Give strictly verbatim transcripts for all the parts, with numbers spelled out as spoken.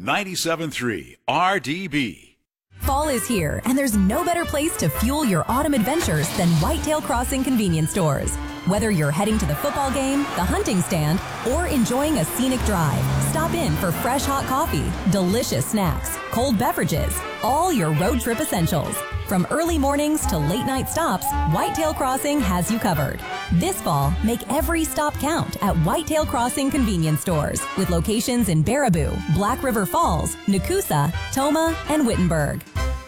ninety-seven point three R D B. Fall is here, and there's no better place to fuel your autumn adventures than Whitetail Crossing convenience stores. Whether you're heading to the football game, the hunting stand, or enjoying a scenic drive, stop in for fresh hot coffee, delicious snacks, cold beverages, all your road trip essentials. From early mornings to late night stops, Whitetail Crossing has you covered. This fall, make every stop count at Whitetail Crossing convenience stores with locations in Baraboo, Black River Falls, Nakusa, Toma, and Wittenberg.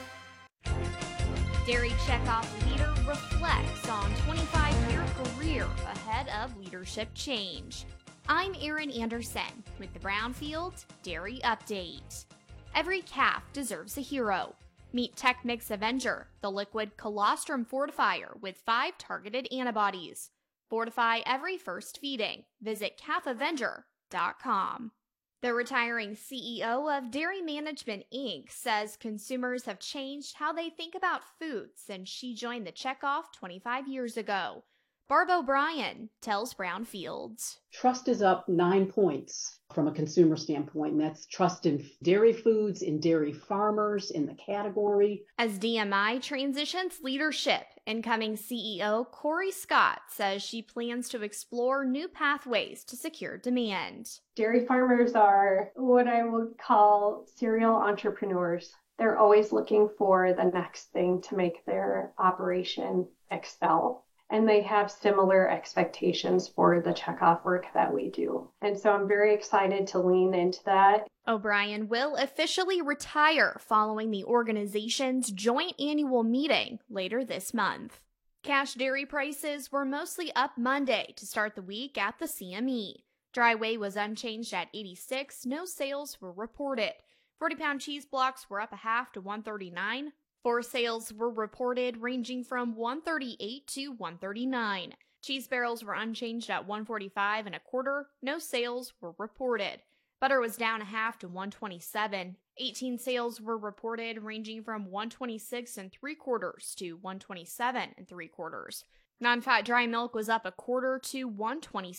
Dairy Checkoff leader reflects on twenty-five-year career ahead of leadership change. I'm Erin Anderson with the Brownfield Dairy Update. Every calf deserves a hero. Meet TechMix Avenger, the liquid colostrum fortifier with five targeted antibodies. Fortify every first feeding. Visit calf avenger dot com. The retiring C E O of Dairy Management Incorporated says consumers have changed how they think about food since she joined the checkoff twenty-five years ago. Barb O'Brien tells Brownfield. Trust is up nine points from a consumer standpoint, and that's trust in dairy foods, in dairy farmers, in the category. As D M I transitions leadership, incoming C E O Corey Scott says she plans to explore new pathways to secure demand. Dairy farmers are what I would call serial entrepreneurs. They're always looking for the next thing to make their operation excel. And they have similar expectations for the checkoff work that we do. And so I'm very excited to lean into that. O'Brien will officially retire following the organization's joint annual meeting later this month. Cash dairy prices were mostly up Monday to start the week at the C M E. Dry whey was unchanged at eighty-six. No sales were reported. forty-pound cheese blocks were up a half to one thirty-nine. Four sales were reported ranging from one thirty-eight to one thirty-nine. Cheese barrels were unchanged at one forty-five and a quarter. No sales were reported. Butter was down a half to one twenty-seven. eighteen sales were reported ranging from one twenty-six and three quarters to one twenty-seven and three quarters. Non-fat dry milk was up a quarter to one twenty-six.